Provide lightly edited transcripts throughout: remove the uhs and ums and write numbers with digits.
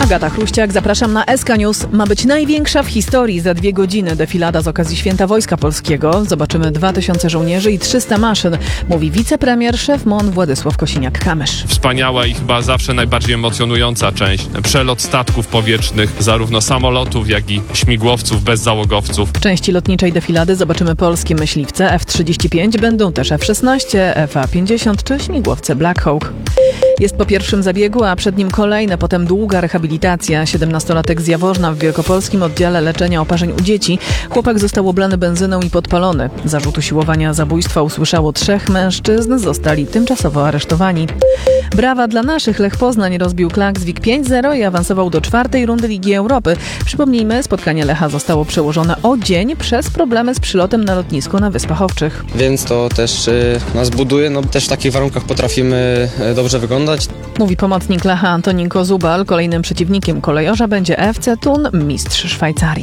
Agata Chruściak, zapraszam na SK News. Ma być największa w historii za 2 godziny defilada z okazji Święta Wojska Polskiego. Zobaczymy 2000 żołnierzy i 300 maszyn, mówi wicepremier, szef MON Władysław Kosiniak-Kamysz. Wspaniała i chyba zawsze najbardziej emocjonująca część. Przelot statków powietrznych, zarówno samolotów, jak i śmigłowców bezzałogowców. W części lotniczej defilady zobaczymy polskie myśliwce F-35, będą też F-16, FA-50 czy śmigłowce Black Hawk. Jest po pierwszym zabiegu, a przed nim kolejne, potem długa rehabilitacja. 17-latek z Jaworzna w wielkopolskim oddziale leczenia oparzeń u dzieci. Chłopak został oblany benzyną i podpalony. Zarzut usiłowania zabójstwa usłyszało 3 mężczyzn, zostali tymczasowo aresztowani. Brawa dla naszych. Lech Poznań rozbił Klaksvik 5-0 i awansował do 4. rundy Ligi Europy. Przypomnijmy, spotkanie Lecha zostało przełożone o dzień przez problemy z przylotem na lotnisko na Wyspach Owczych. Więc to też nas buduje, też w takich warunkach potrafimy dobrze wyglądać. Mówi pomocnik Lecha Antonin Kozubal. Kolejnym przeciwnikiem kolejorza będzie FC Thun, mistrz Szwajcarii.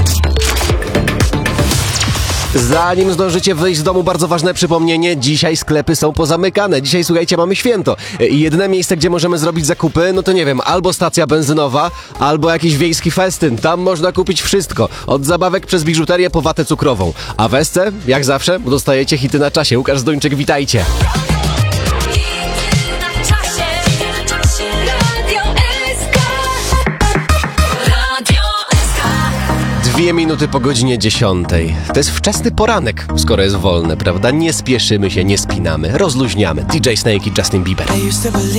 Zanim zdążycie wyjść z domu, bardzo ważne przypomnienie. Dzisiaj sklepy są pozamykane. Dzisiaj, słuchajcie, mamy święto. I jedyne miejsce, gdzie możemy zrobić zakupy, no to nie wiem, albo stacja benzynowa, albo jakiś wiejski festyn. Tam można kupić wszystko. Od zabawek przez biżuterię po watę cukrową. A w SC, jak zawsze, dostajecie hity na czasie. Łukasz Zdończyk, witajcie. 2 minuty po godzinie 10. To jest wczesny poranek, skoro jest wolne, prawda? Nie spieszymy się, nie spinamy, rozluźniamy. DJ Snake i Justin Bieber.